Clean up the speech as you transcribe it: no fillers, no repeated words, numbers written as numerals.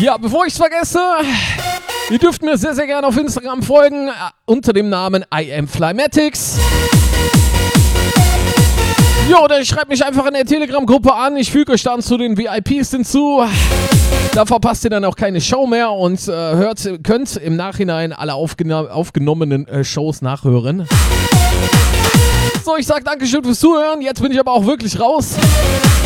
Ja, bevor ich es vergesse, ihr dürft mir sehr, sehr gerne auf Instagram folgen, unter dem Namen IamFlymatics. Ja, oder schreibt mich einfach in der Telegram-Gruppe an. Ich füge euch dann zu den VIPs hinzu. Da verpasst ihr dann auch keine Show mehr und könnt im Nachhinein alle aufgenommenen Shows nachhören. So, ich sag Dankeschön fürs Zuhören. Jetzt bin ich aber auch wirklich raus.